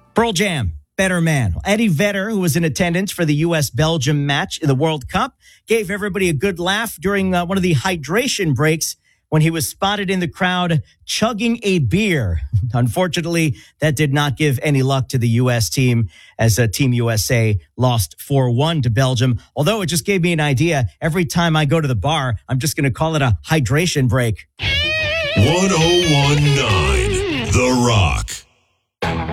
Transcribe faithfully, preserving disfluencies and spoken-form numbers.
Pearl Jam, Better Man. Eddie Vedder, who was in attendance for the U S Belgium match in the World Cup, gave everybody a good laugh during uh, one of the hydration breaks when he was spotted in the crowd chugging a beer. Unfortunately, that did not give any luck to the U S team as uh, Team U S A lost four one to Belgium. Although it just gave me an idea. Every time I go to the bar, I'm just going to call it a hydration break. one oh one point nine The Rock.